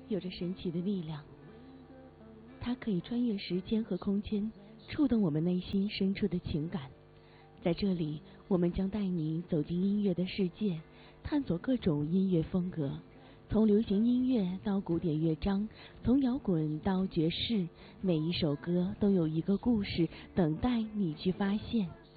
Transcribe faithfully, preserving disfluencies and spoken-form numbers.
有着神奇的力量，它可以穿越时间和空间，触动我们内心深处的情感。在这里，我们将带你走进音乐的世界，探索各种音乐风格，从流行音乐到古典乐章，从摇滚到爵士，每一首歌都有一个故事等待你去发现。